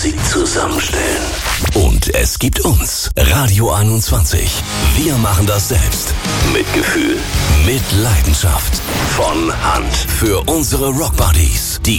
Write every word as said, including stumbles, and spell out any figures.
Sie zusammenstellen. Und es gibt uns, Radio einundzwanzig. Wir machen das selbst. Mit Gefühl, mit Leidenschaft. Von Hand. Für unsere Rockbuddies. Die